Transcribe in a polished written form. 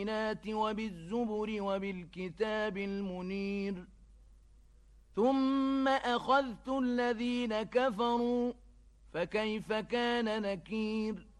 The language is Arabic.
وبالزبر وبالكتاب المنير ثم أخذت الذين كفروا فكيف كان نكير